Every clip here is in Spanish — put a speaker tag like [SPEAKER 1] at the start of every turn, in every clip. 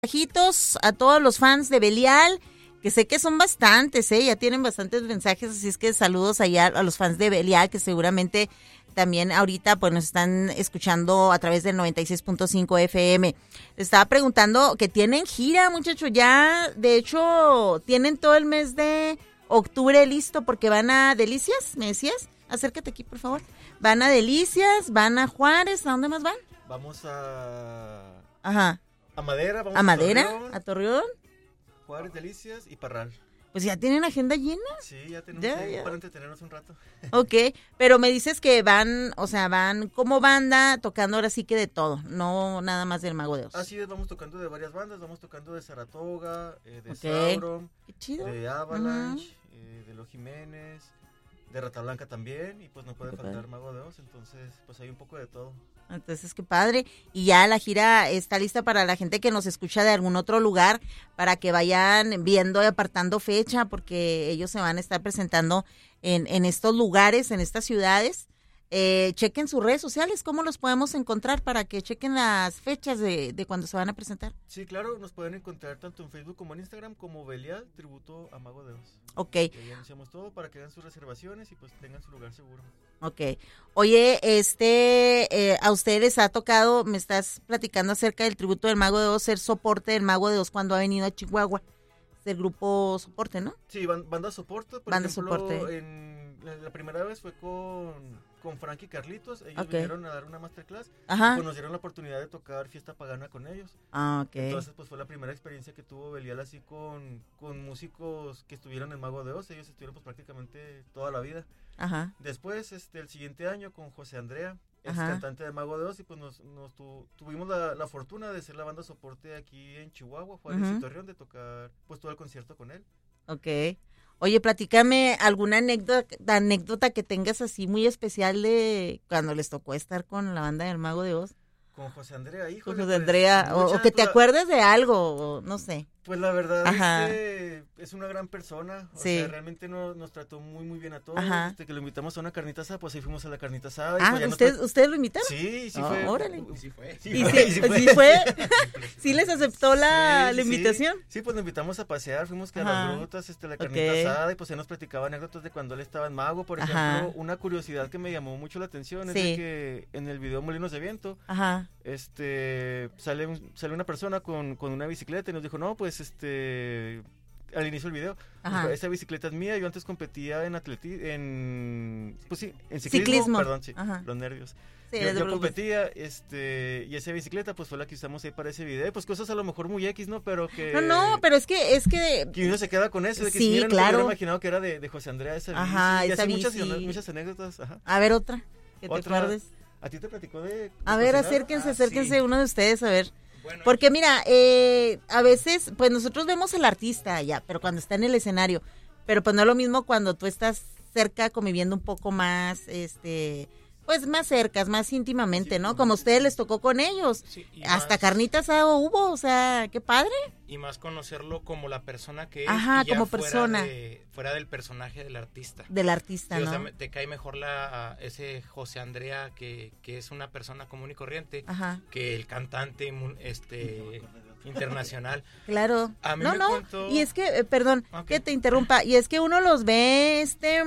[SPEAKER 1] mensajitos a todos los fans de Belial, que sé que son bastantes, ya tienen bastantes mensajes, así es que saludos allá a los fans de Belial, que seguramente también ahorita pues nos están escuchando a través del 96.5 FM. Estaba preguntando que tienen gira, muchachos, ya, de hecho, tienen todo el mes de octubre listo porque van a Delicias, ¿me decías? Acércate aquí, por favor. Van a Delicias, van a Juárez, ¿a dónde más van?
[SPEAKER 2] Vamos a...
[SPEAKER 1] Ajá.
[SPEAKER 2] A Madera, vamos
[SPEAKER 1] ¿A Madera?
[SPEAKER 2] Torreón,
[SPEAKER 1] ¿A Torreón?
[SPEAKER 2] Juárez, Delicias y Parral.
[SPEAKER 1] Pues ya tienen agenda llena.
[SPEAKER 2] Sí, ya tenemos
[SPEAKER 1] Ya.
[SPEAKER 2] para entretenernos un rato.
[SPEAKER 1] Ok, pero me dices que van, o sea, van como banda tocando ahora sí que de todo, no nada más del Mago de Oz.
[SPEAKER 2] Así es, vamos tocando de varias bandas, vamos tocando de Saratoga, de
[SPEAKER 1] Ok.
[SPEAKER 2] Sauron,
[SPEAKER 1] Qué chido.
[SPEAKER 2] de Avalanche, de Los Jiménez, de Rata Blanca también, y pues no puede
[SPEAKER 1] Qué
[SPEAKER 2] faltar
[SPEAKER 1] padre.
[SPEAKER 2] Mago de Oz, entonces pues hay un poco de todo.
[SPEAKER 1] Entonces, qué padre. Y ya la gira está lista para la gente que nos escucha de algún otro lugar, para que vayan viendo y apartando fecha, porque ellos se van a estar presentando en estos lugares, en estas ciudades. Chequen sus redes sociales, ¿cómo los podemos encontrar para que chequen las fechas de cuando se van a presentar?
[SPEAKER 2] Sí, claro, nos pueden encontrar tanto en Facebook como en Instagram como Belial, tributo a Mago de Oz.
[SPEAKER 1] Ok,
[SPEAKER 2] Y ahí anunciamos todo para que hagan sus reservaciones y pues tengan su lugar seguro.
[SPEAKER 1] ok. Oye, a ustedes les ha tocado, me estás platicando acerca del tributo del Mago de Oz, ser soporte del Mago de Oz cuando ha venido a Chihuahua. Es el grupo soporte, ¿no?
[SPEAKER 2] Sí, banda soporte, por
[SPEAKER 1] Banda
[SPEAKER 2] ejemplo,
[SPEAKER 1] soporte.
[SPEAKER 2] La primera vez fue con Frank y Carlitos, ellos
[SPEAKER 1] Ok.
[SPEAKER 2] vinieron a dar una masterclass y
[SPEAKER 1] Ajá.
[SPEAKER 2] pues nos dieron la oportunidad de tocar Fiesta Pagana con ellos.
[SPEAKER 1] Ah, ok.
[SPEAKER 2] Entonces pues fue la primera experiencia que tuvo Belial así con músicos que estuvieron en Mago de Oz, ellos estuvieron pues prácticamente toda la vida.
[SPEAKER 1] Ajá.
[SPEAKER 2] Después, el siguiente año con José Andrea, es
[SPEAKER 1] Ajá.
[SPEAKER 2] cantante de Mago de Oz y pues tuvimos la fortuna de ser la banda soporte aquí en Chihuahua, Juárez
[SPEAKER 1] Ujú.
[SPEAKER 2] y Torreón, de tocar pues todo el concierto con él.
[SPEAKER 1] Ok. Oye, platícame alguna anécdota que tengas así muy especial de cuando les tocó estar con la banda del Mago de Oz.
[SPEAKER 2] Con José Andrea,
[SPEAKER 1] Con
[SPEAKER 2] híjole.
[SPEAKER 1] José Andrea, o
[SPEAKER 2] muchas,
[SPEAKER 1] que te
[SPEAKER 2] pues,
[SPEAKER 1] acuerdes de algo, o no sé.
[SPEAKER 2] Pues la verdad
[SPEAKER 1] Ajá.
[SPEAKER 2] es que es una gran persona, o
[SPEAKER 1] Sí.
[SPEAKER 2] sea, realmente nos trató muy muy bien a todos,
[SPEAKER 1] Ajá.
[SPEAKER 2] que lo invitamos a una carnita asada, pues ahí fuimos a la carnita asada. Y
[SPEAKER 1] Ah,
[SPEAKER 2] pues ya
[SPEAKER 1] ¿ustedes lo invitaron?
[SPEAKER 2] Sí, sí
[SPEAKER 1] Oh,
[SPEAKER 2] fue.
[SPEAKER 1] órale.
[SPEAKER 2] Sí fue.
[SPEAKER 1] ¿Y sí fue? ¿Sí les aceptó la
[SPEAKER 2] Sí,
[SPEAKER 1] invitación?
[SPEAKER 2] Sí, pues lo invitamos a pasear, fuimos a
[SPEAKER 1] Ajá.
[SPEAKER 2] las grutas, la carnita
[SPEAKER 1] Ok.
[SPEAKER 2] asada, y pues él nos platicaba anécdotas de cuando él estaba en Mago, por
[SPEAKER 1] Ajá.
[SPEAKER 2] ejemplo, una curiosidad que me llamó mucho la atención es
[SPEAKER 1] Sí.
[SPEAKER 2] de que en el video Molinos de Viento,
[SPEAKER 1] Ajá.
[SPEAKER 2] sale una persona con una bicicleta y nos dijo, no, pues al inicio del video,
[SPEAKER 1] Ajá.
[SPEAKER 2] pues, esa bicicleta es mía, yo antes competía en en ciclismo, perdón, sí,
[SPEAKER 1] Ajá.
[SPEAKER 2] los nervios.
[SPEAKER 1] Sí,
[SPEAKER 2] yo
[SPEAKER 1] no te
[SPEAKER 2] yo
[SPEAKER 1] preocupes.
[SPEAKER 2] competía, y esa bicicleta pues fue la que usamos ahí para ese video, y pues cosas a lo mejor muy X, ¿no? Pero que...
[SPEAKER 1] No, pero es que
[SPEAKER 2] que uno se queda con eso, de que
[SPEAKER 1] Sí,
[SPEAKER 2] si mira, no
[SPEAKER 1] claro.
[SPEAKER 2] me hubiera imaginado que era de José Andrea esa bici,
[SPEAKER 1] Ajá,
[SPEAKER 2] y
[SPEAKER 1] esa
[SPEAKER 2] así
[SPEAKER 1] bici.
[SPEAKER 2] muchas anécdotas, ajá.
[SPEAKER 1] a ver otra, que te
[SPEAKER 2] Otra,
[SPEAKER 1] acuerdes.
[SPEAKER 2] ¿A ti te platicó de
[SPEAKER 1] A ver,
[SPEAKER 2] cocinar?
[SPEAKER 1] acérquense
[SPEAKER 3] sí.
[SPEAKER 1] uno de ustedes, a ver.
[SPEAKER 3] Bueno,
[SPEAKER 1] Porque mira, a veces, pues nosotros vemos al artista ya, pero cuando está en el escenario, pero pues no es lo mismo cuando tú estás cerca, conviviendo un poco más, pues más cercas, más íntimamente, ¿no? Como a ustedes les tocó con ellos.
[SPEAKER 3] sí,
[SPEAKER 1] Hasta carnitas asado hubo, o sea, qué padre.
[SPEAKER 3] y más conocerlo como la persona que es.
[SPEAKER 1] Ajá,
[SPEAKER 3] y ya
[SPEAKER 1] como
[SPEAKER 3] fuera
[SPEAKER 1] persona.
[SPEAKER 3] fuera del personaje del artista.
[SPEAKER 1] Del artista,
[SPEAKER 3] Sí, o
[SPEAKER 1] ¿no?
[SPEAKER 3] sea, te cae mejor ese José Andrea que es una persona común y corriente
[SPEAKER 1] Ajá,
[SPEAKER 3] que el cantante internacional.
[SPEAKER 1] claro.
[SPEAKER 3] A mí
[SPEAKER 1] No,
[SPEAKER 3] me
[SPEAKER 1] no,
[SPEAKER 3] contó-
[SPEAKER 1] y es que, perdón,
[SPEAKER 3] Ok.
[SPEAKER 1] que te interrumpa, y es que uno los ve,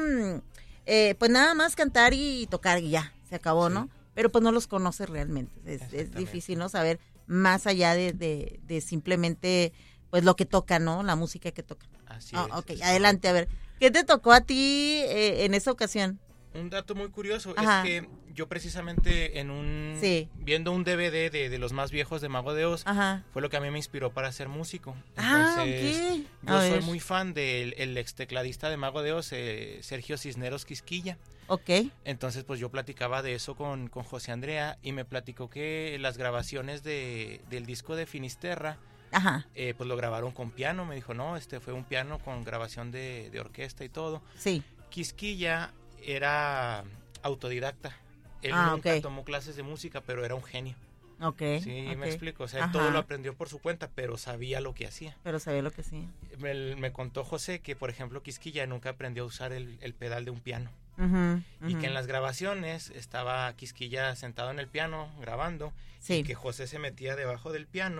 [SPEAKER 1] pues nada más cantar y tocar y ya, se acabó,
[SPEAKER 3] Sí.
[SPEAKER 1] ¿no? Pero pues no los conoce realmente, es
[SPEAKER 3] Exactamente.
[SPEAKER 1] difícil, ¿no? Saber más allá de simplemente, pues lo que toca, ¿no? La música que toca.
[SPEAKER 3] Así
[SPEAKER 1] Ah,
[SPEAKER 3] es,
[SPEAKER 1] ok,
[SPEAKER 3] es
[SPEAKER 1] adelante, a ver, ¿qué te tocó a ti en esa ocasión?
[SPEAKER 3] Un dato muy curioso
[SPEAKER 1] Ajá.
[SPEAKER 3] es que yo precisamente
[SPEAKER 1] Sí.
[SPEAKER 3] viendo un DVD de los más viejos de Mago de Oz,
[SPEAKER 1] Ajá.
[SPEAKER 3] fue lo que a mí me inspiró para ser músico.
[SPEAKER 1] Ah,
[SPEAKER 3] Entonces,
[SPEAKER 1] ok.
[SPEAKER 3] yo
[SPEAKER 1] A
[SPEAKER 3] soy
[SPEAKER 1] ver.
[SPEAKER 3] muy fan del el ex tecladista de Mago de Oz, Sergio Cisneros Quisquilla.
[SPEAKER 1] Ok,
[SPEAKER 3] Entonces, pues yo platicaba de eso con José Andrea y me platicó que las grabaciones del disco de Finisterra,
[SPEAKER 1] ajá,
[SPEAKER 3] pues lo grabaron con piano. Me dijo, no, fue un piano con grabación de orquesta y todo.
[SPEAKER 1] sí,
[SPEAKER 3] Quisquilla era autodidacta. Él nunca
[SPEAKER 1] ok.
[SPEAKER 3] tomó clases de música, pero era un genio.
[SPEAKER 1] ok.
[SPEAKER 3] Sí,
[SPEAKER 1] ok.
[SPEAKER 3] me explico. O sea, él
[SPEAKER 1] Ajá.
[SPEAKER 3] todo lo aprendió por su cuenta, pero sabía lo que hacía.
[SPEAKER 1] Pero sabía lo que sí.
[SPEAKER 3] Me contó José que, por ejemplo, Quisquilla nunca aprendió a usar el pedal de un piano.
[SPEAKER 1] Ujú,
[SPEAKER 3] Y
[SPEAKER 1] ujú.
[SPEAKER 3] que en las grabaciones estaba Quisquilla sentado en el piano grabando.
[SPEAKER 1] Sí.
[SPEAKER 3] Y que José se metía debajo del piano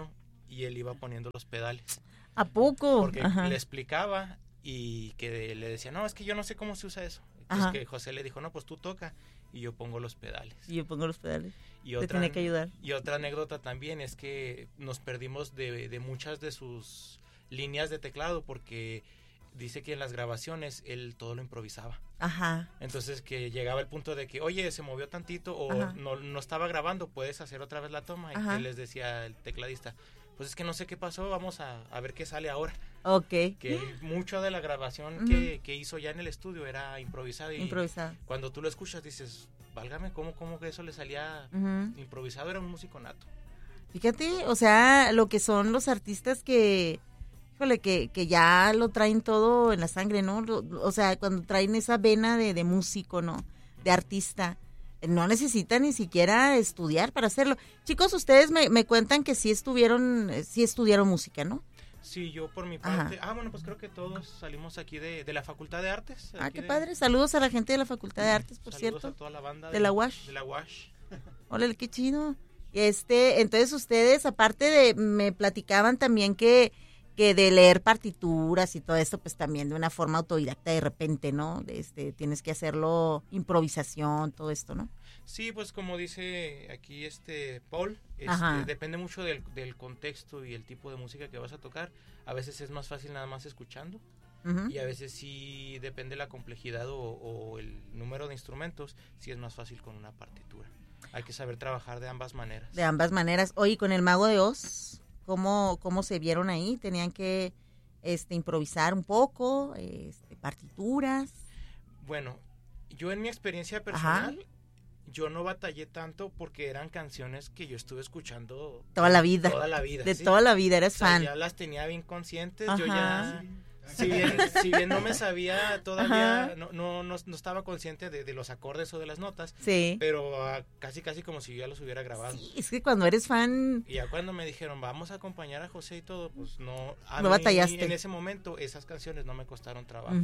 [SPEAKER 3] y él iba poniendo los pedales.
[SPEAKER 1] ¿A poco?
[SPEAKER 3] Porque
[SPEAKER 1] Ajá.
[SPEAKER 3] le explicaba y que le decía, no, es que yo no sé cómo se usa eso. Entonces que José le dijo, no, pues tú toca y yo pongo los pedales.
[SPEAKER 1] Y yo pongo los pedales.
[SPEAKER 3] Y
[SPEAKER 1] Te
[SPEAKER 3] otra,
[SPEAKER 1] tenía que ayudar.
[SPEAKER 3] Y otra anécdota también es que nos perdimos de muchas de sus líneas de teclado porque dice que en las grabaciones él todo lo improvisaba.
[SPEAKER 1] Ajá.
[SPEAKER 3] Entonces que llegaba el punto de que, oye, se movió tantito o no estaba grabando, puedes hacer otra vez la toma. Y él les decía el tecladista, pues es que no sé qué pasó, vamos a ver qué sale ahora.
[SPEAKER 1] Ok.
[SPEAKER 3] Que mucho de la grabación que hizo ya en el estudio era improvisada. Y cuando tú lo escuchas dices, válgame, ¿cómo que eso le salía improvisado? Era un músico nato.
[SPEAKER 1] Fíjate, o sea, lo que son los artistas que, híjole, que ya lo traen todo en la sangre, ¿no? O sea, cuando traen esa vena de músico, ¿no? De artista. No necesitan ni siquiera estudiar para hacerlo. Chicos, ustedes me cuentan que sí estudiaron música, ¿no?
[SPEAKER 3] Sí, yo por mi parte. Bueno, pues creo que todos salimos aquí de la Facultad de Artes.
[SPEAKER 1] Qué padre. Saludos a la gente de la Facultad de Artes, por cierto.
[SPEAKER 3] Saludos a toda la banda
[SPEAKER 1] de la UASH.
[SPEAKER 3] De la UASH.
[SPEAKER 1] Órale, qué chido. Entonces ustedes, aparte me platicaban también que de leer partituras y todo esto, pues también de una forma autodidacta de repente, ¿no? Tienes que hacerlo, improvisación, todo esto, ¿no?
[SPEAKER 3] Sí, pues como dice aquí Paul, depende mucho del contexto y el tipo de música que vas a tocar. A veces es más fácil nada más escuchando y a veces sí depende la complejidad o el número de instrumentos, sí es más fácil con una partitura. Hay que saber trabajar de ambas maneras.
[SPEAKER 1] De ambas maneras. Oye, con el Mago de Oz, ¿cómo se vieron ahí? ¿Tenían que improvisar un poco, partituras?
[SPEAKER 3] Bueno, yo en mi experiencia personal, yo no batallé tanto porque eran canciones que yo estuve escuchando
[SPEAKER 1] toda la vida.
[SPEAKER 3] De
[SPEAKER 1] toda la vida, eres fan.
[SPEAKER 3] Ya las tenía bien conscientes, yo ya... Si bien no me sabía todavía, no estaba consciente de los acordes o de las notas, pero casi como si yo ya los hubiera grabado.
[SPEAKER 1] Sí, es que cuando eres fan...
[SPEAKER 3] Y ya cuando me dijeron, vamos a acompañar a José y todo, pues no
[SPEAKER 1] batallaste.
[SPEAKER 3] En ese momento, esas canciones no me costaron trabajo.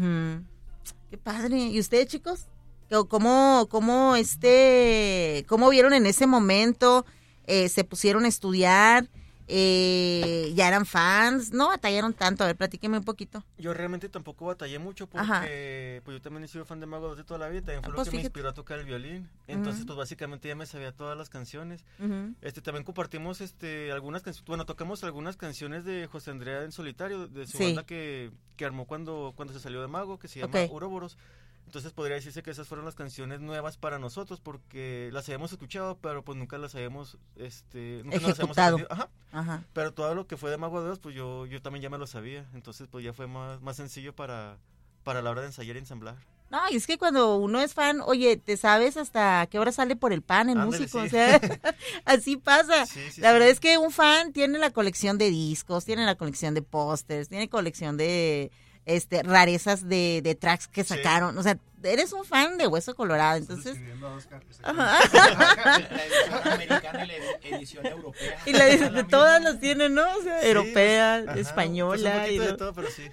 [SPEAKER 1] Qué padre. ¿Y ustedes, chicos? ¿Cómo vieron en ese momento? ¿Se pusieron a estudiar? ¿Ya eran fans? ¿No batallaron tanto? A ver, platíqueme un poquito.
[SPEAKER 2] Yo realmente tampoco batallé mucho porque pues yo también he sido fan de Mago de Oz de toda la vida. También fue lo que me inspiró a tocar el violín. Entonces, pues básicamente ya me sabía todas las canciones. También compartimos algunas canciones. Bueno, tocamos algunas canciones de José Andrea en solitario, de su banda que armó cuando se salió de Mago, que se llama Ouroboros. Entonces podría decirse que esas fueron las canciones nuevas para nosotros porque las habíamos escuchado, pero pues nunca las habíamos
[SPEAKER 1] ejecutado.
[SPEAKER 2] Pero todo lo que fue de Mago de Oz, pues yo también ya me lo sabía. Entonces pues ya fue más sencillo para la hora de ensayar y ensamblar.
[SPEAKER 1] No, y es que cuando uno es fan, oye, te sabes hasta qué hora sale por el pan el músico, o sea, así pasa. La verdad es que un fan tiene la colección de discos, tiene la colección de pósters, tiene colección de rarezas de tracks que sacaron, o sea, eres un fan de Hueso Colorado, entonces...
[SPEAKER 4] La edición americana y la edición europea.
[SPEAKER 1] Y de todas las tienen, ¿no? O sea, europea, española.
[SPEAKER 2] Pues un poquito de todo, pero sí.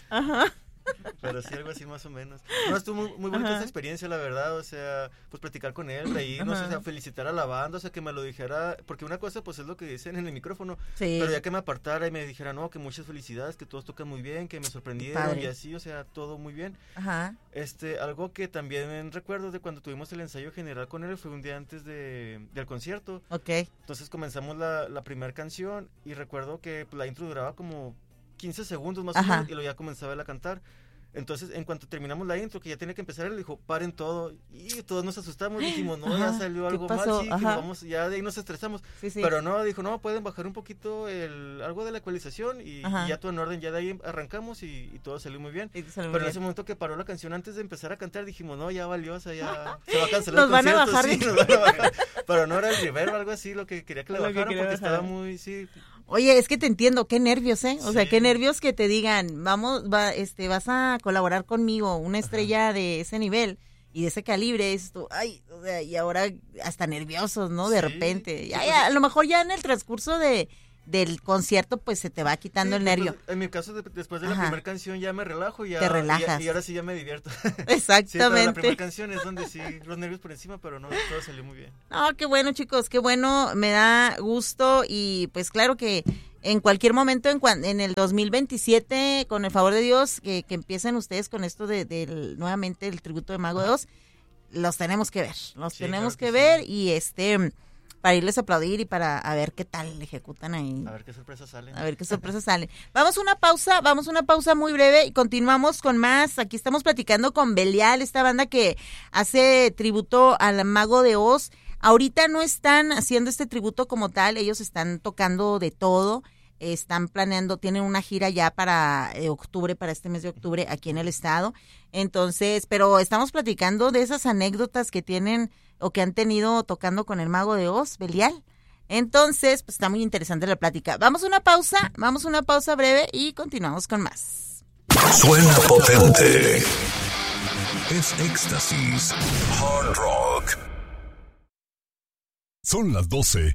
[SPEAKER 2] Pero sí, algo así más o menos. No, estuvo muy bonita esa experiencia, la verdad, o sea, pues platicar con él, reírnos, o sea, felicitar a la banda, o sea, que me lo dijera, porque una cosa pues es lo que dicen en el micrófono, pero ya que me apartara y me dijera, no, que muchas felicidades, que todos tocan muy bien, que me sorprendieron y así, o sea, todo muy bien. Algo que también recuerdo de cuando tuvimos el ensayo general con él fue un día antes del concierto. Entonces comenzamos la primera canción y recuerdo que pues, la intro duraba como 15 segundos más o menos y luego ya comenzaba él a cantar. Entonces, en cuanto terminamos la intro, que ya tenía que empezar, él dijo, paren todo, y todos nos asustamos, dijimos, no, ya salió algo mal, sí, que vamos, ya de ahí nos estresamos, pero no, dijo, no, pueden bajar un poquito algo de la ecualización, y ya todo en orden, ya de ahí arrancamos, y todo salió muy bien, pero en ese momento que paró la canción, antes de empezar a cantar, dijimos, no, ya valió, o sea, ya se va a cancelar el concierto, nos van a bajar, pero no era el reverb o algo así, lo que quería que le bajaran, porque estaba muy,
[SPEAKER 1] Oye, es que te entiendo, qué nervios, o sea, qué nervios que te digan, vas a colaborar conmigo, una estrella de ese nivel y de ese calibre, es tú, ay, o sea, y ahora hasta nerviosos, ¿no? De repente, ya, a lo mejor ya en el transcurso del concierto, pues se te va quitando el nervio.
[SPEAKER 2] Pues, en mi caso, después de la primera canción ya me relajo, ya
[SPEAKER 1] te relajas.
[SPEAKER 2] Y ahora sí ya me divierto.
[SPEAKER 1] Exactamente.
[SPEAKER 2] Sí, pero la primera canción es donde sí, los nervios por encima, pero no, todo salió muy bien.
[SPEAKER 1] No, qué bueno, chicos, qué bueno, me da gusto y pues claro que en cualquier momento, en el 2027, con el favor de Dios, que empiecen ustedes con esto nuevamente el tributo de Mago de Oz, los tenemos que ver, y para irles a aplaudir y para a ver qué tal ejecutan ahí.
[SPEAKER 2] A ver qué sorpresas salen.
[SPEAKER 1] Vamos a una pausa muy breve y continuamos con más. Aquí estamos platicando con Belial, esta banda que hace tributo al Mago de Oz. Ahorita no están haciendo este tributo como tal, ellos están tocando de todo. Están planeando, tienen una gira ya para octubre, para este mes de octubre aquí en el estado. Entonces, pero estamos platicando de esas anécdotas que tienen o que han tenido tocando con el Mago de Oz, Belial. Entonces, pues está muy interesante la plática. Vamos a una pausa breve y continuamos con más.
[SPEAKER 5] Suena potente. Es Éxtasis Hard Rock. Son las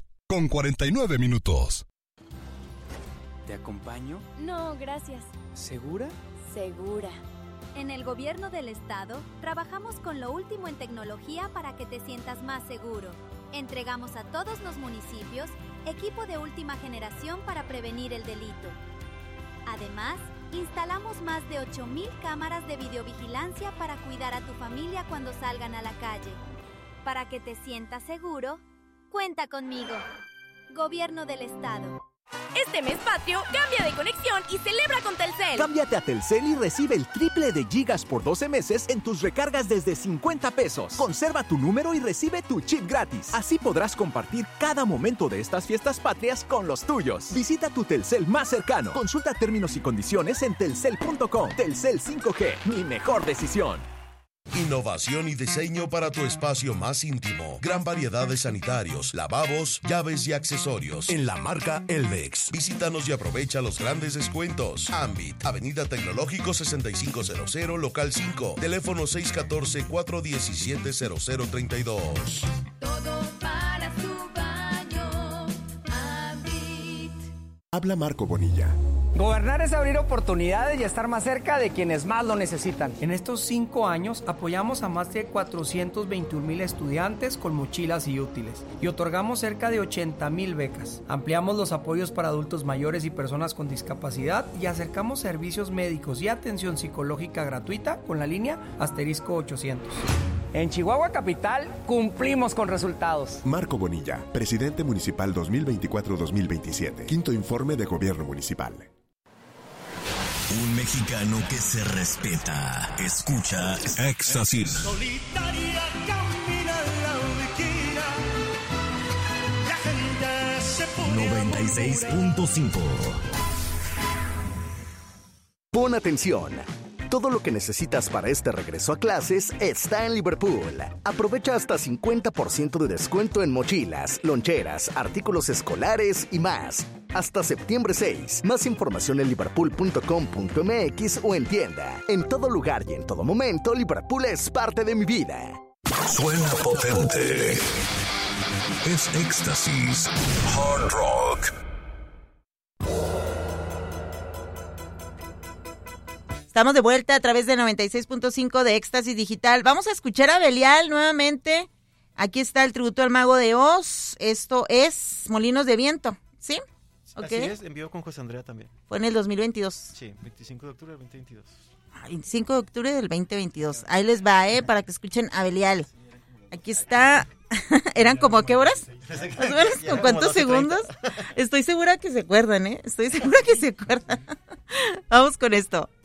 [SPEAKER 5] 12:49.
[SPEAKER 6] ¿Te acompaño?
[SPEAKER 7] No, gracias.
[SPEAKER 6] ¿Segura?
[SPEAKER 7] Segura. En el gobierno del estado, trabajamos con lo último en tecnología para que te sientas más seguro. Entregamos a todos los municipios equipo de última generación para prevenir el delito. Además, instalamos más de 8,000 cámaras de videovigilancia para cuidar a tu familia cuando salgan a la calle. Para que te sientas seguro, cuenta conmigo. Gobierno del estado.
[SPEAKER 8] Este mes patrio, cambia de conexión y celebra con Telcel.
[SPEAKER 9] Cámbiate a Telcel y recibe el triple de gigas por 12 meses en tus recargas desde 50 pesos. Conserva tu número y recibe tu chip gratis. Así podrás compartir cada momento de estas fiestas patrias con los tuyos. Visita tu Telcel más cercano. Consulta términos y condiciones en telcel.com. Telcel 5G, mi mejor decisión.
[SPEAKER 5] Innovación y diseño para tu espacio más íntimo. Gran variedad de sanitarios, lavabos, llaves y accesorios en la marca Elmex. Visítanos y aprovecha los grandes descuentos. Ambit, Avenida Tecnológico 6500, local 5. Teléfono 614-417-0032.
[SPEAKER 8] Todo para su baño. Ambit.
[SPEAKER 10] Habla Marco Bonilla.
[SPEAKER 11] Gobernar es abrir oportunidades y estar más cerca de quienes más lo necesitan. En estos 5 años apoyamos a más de 421,000 estudiantes con mochilas y útiles y otorgamos cerca de 80,000 becas. Ampliamos los apoyos para adultos mayores y personas con discapacidad y acercamos servicios médicos y atención psicológica gratuita con la línea *800. En Chihuahua Capital cumplimos con resultados.
[SPEAKER 10] Marco Bonilla, presidente municipal 2024-2027. Quinto informe de gobierno municipal.
[SPEAKER 5] Un mexicano que se respeta. Escucha Éxtasis.
[SPEAKER 12] Solitaria camina la esquina. La gente se pone
[SPEAKER 5] 96.5.
[SPEAKER 9] Pon atención. Todo lo que necesitas para este regreso a clases está en Liverpool. Aprovecha hasta 50% de descuento en mochilas, loncheras, artículos escolares y más. Hasta septiembre 6. Más información en liverpool.com.mx o en tienda. En todo lugar y en todo momento, Liverpool es parte de mi vida.
[SPEAKER 5] Suena potente. Es Éxtasis Hard Rock.
[SPEAKER 1] Estamos de vuelta a través de 96.5 de Éxtasis Digital. Vamos a escuchar a Belial nuevamente. Aquí está el tributo al Mago de Oz. Esto es Molinos de Viento, ¿sí?
[SPEAKER 2] Así es, en vivo con José Andrea también.
[SPEAKER 1] Fue en el 2022.
[SPEAKER 2] Sí, 25 de octubre del 2022.
[SPEAKER 1] 25 de octubre del 2022. Ahí les va, para que escuchen a Belial. Aquí está. ¿Eran como a qué horas? ¿Más o menos con cuántos segundos? Estoy segura que se acuerdan, Estoy segura que se acuerdan. Vamos con esto.